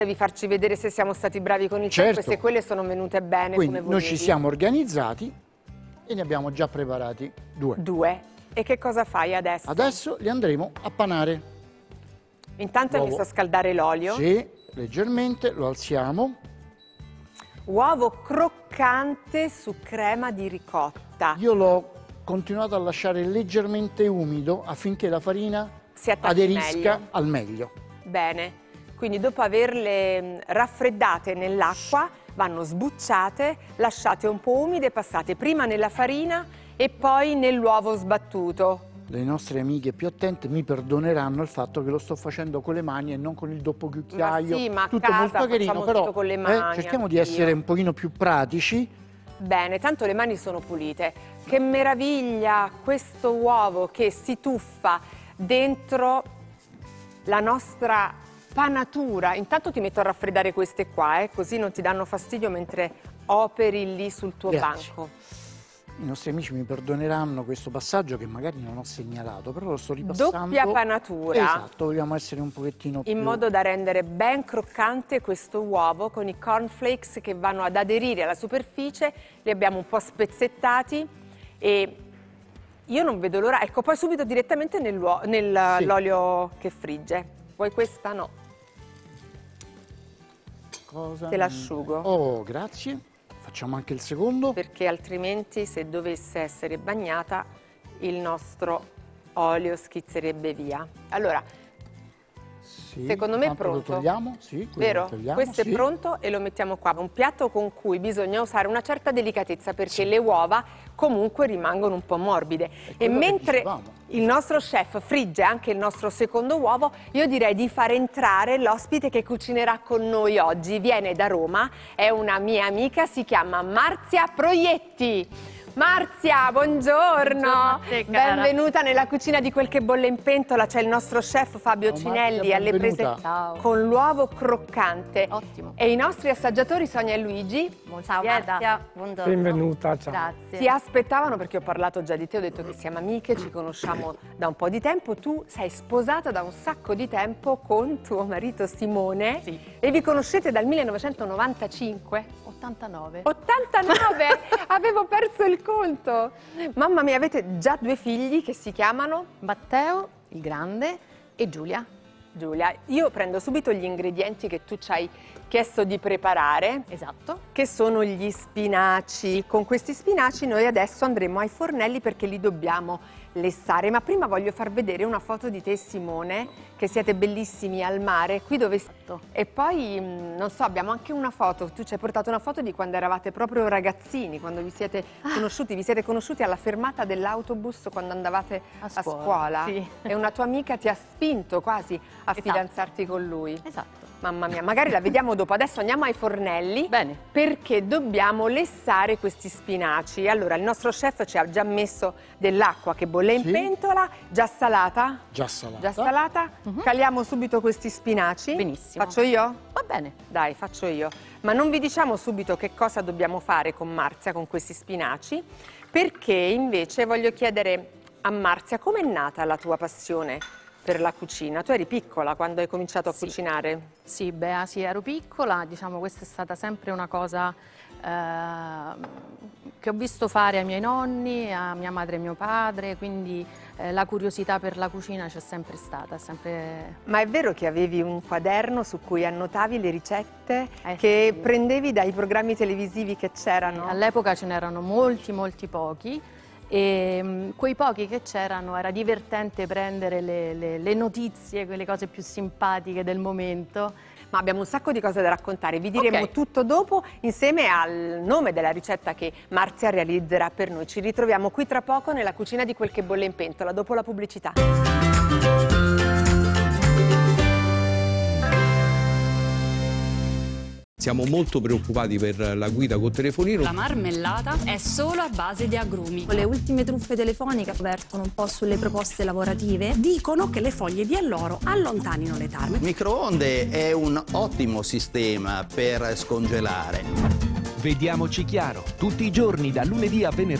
Devi farci vedere se siamo stati bravi con il Certo. tempo e se quelle sono venute bene Quindi come volevi. noi ci siamo organizzati e ne abbiamo già preparati 2. 2. E che cosa fai adesso? Adesso li andremo a panare. Intanto hai L'uovo. messo a scaldare l'olio. Sì, leggermente, lo alziamo. Uovo croccante su crema di ricotta. Io l'ho continuato a lasciare leggermente umido affinché la farina Si attacchi aderisca meglio. al meglio. Bene. Quindi dopo averle raffreddate nell'acqua, vanno sbucciate, lasciate un po' umide, passate prima nella farina e poi nell'uovo sbattuto. Le nostre amiche più attente mi perdoneranno il fatto che lo sto facendo con le mani e non con il doppio cucchiaio. Ma sì, ma a tutto casa molto carino, facciamo però tutto con le mani, cerchiamo di anch'io. essere un pochino più pratici. Bene, tanto le mani sono pulite. Che meraviglia questo uovo che si tuffa dentro la nostra panatura. Intanto ti metto a raffreddare queste qua, così non ti danno fastidio mentre operi lì sul tuo Grazie. banco. I nostri amici mi perdoneranno questo passaggio che magari non ho segnalato, però lo sto ripassando. Doppia panatura. Esatto, vogliamo essere un pochettino più... In modo da rendere ben croccante questo uovo con i cornflakes che vanno ad aderire alla superficie. Li abbiamo un po' spezzettati e io non vedo l'ora. Ecco, poi subito direttamente nell'olio che frigge. Vuoi questa? No. Cosa? Te l'asciugo. Oh, grazie. Facciamo anche il secondo. Perché altrimenti, se dovesse essere bagnata, il nostro olio schizzerebbe via. Allora, Sì, secondo me è intanto lo pronto. togliamo, sì, quello vero? lo togliamo, Questo sì. è pronto e lo mettiamo qua. Un piatto con cui bisogna usare una certa delicatezza perché le uova comunque rimangono un po' morbide. E quello che mentre dicevamo. il nostro chef frigge anche il nostro secondo uovo, io direi di far entrare l'ospite che cucinerà con noi oggi. Viene da Roma, è una mia amica, si chiama Marzia Proietti. Marzia, buongiorno. Buongiorno a te, cara. Benvenuta nella cucina di Quel che bolle in pentola. C'è il nostro chef Fabio Ciao, Cinelli Marzia, alle prese benvenuta. Ciao. con l'uovo croccante. Ottimo. E i nostri assaggiatori Sonia e Luigi Ciao Marzia, buongiorno. Benvenuta, ciao. Grazie. si aspettava perché ho parlato già di te, ho detto che siamo amiche, ci conosciamo da un po' di tempo. Tu sei sposata da un sacco di tempo con tuo marito Simone. Sì. E vi conoscete dal 1995? 89. 89! Avevo perso il conto. Mamma mia, avete già 2 figli che si chiamano? Matteo, il grande, e Giulia. Giulia, io prendo subito gli ingredienti che tu ci hai chiesto di preparare, Esatto. che sono gli spinaci. Con questi spinaci noi adesso andremo ai fornelli perché li dobbiamo lessare, ma prima voglio far vedere una foto di te e Simone, che siete bellissimi al mare, qui dove... E poi, non so, abbiamo anche una foto, tu ci hai portato una foto di quando eravate proprio ragazzini, quando vi siete conosciuti alla fermata dell'autobus quando andavate a scuola. Sì. E una tua amica ti ha spinto quasi a Esatto. fidanzarti con lui. Esatto. Mamma mia, magari la vediamo dopo. Adesso andiamo ai fornelli. Bene. Perché dobbiamo lessare questi spinaci. Allora, il nostro chef ci ha già messo dell'acqua che bolle in Sì. pentola, già salata. Già salata. Già salata. Caliamo subito questi spinaci. Benissimo. Faccio io? Va bene. Dai, faccio io. Ma non vi diciamo subito che cosa dobbiamo fare con Marzia, con questi spinaci, perché invece voglio chiedere a Marzia com'è nata la tua passione per la cucina. Tu eri piccola quando hai cominciato a Sì. cucinare? Sì, Bea, sì, ero piccola, diciamo questa è stata sempre una cosa che ho visto fare ai miei nonni, a mia madre e mio padre, quindi la curiosità per la cucina c'è sempre stata, sempre... Ma è vero che avevi un quaderno su cui annotavi le ricette Sì. prendevi dai programmi televisivi che c'erano? All'epoca ce n'erano molti pochi e quei pochi che c'erano era divertente prendere le notizie, quelle cose più simpatiche del momento. Ma abbiamo un sacco di cose da raccontare, vi diremo Ok. tutto dopo insieme al nome della ricetta che Marzia realizzerà per noi. Ci ritroviamo qui tra poco nella cucina di Quel che bolle in pentola, dopo la pubblicità. Siamo molto preoccupati per la guida col telefonino. La marmellata è solo a base di agrumi. Le ultime truffe telefoniche vertono un po' sulle proposte lavorative. Dicono che le foglie di alloro allontanino le tarme. Il microonde è un ottimo sistema per scongelare. Vediamoci chiaro, tutti i giorni da lunedì a venerdì